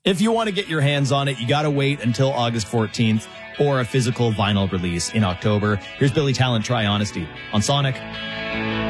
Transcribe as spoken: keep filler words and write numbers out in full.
If you want to get your hands on it, you got to wait until August fourteenth or a physical vinyl release in October. Here's Billy Talent, Try Honesty on Sonic.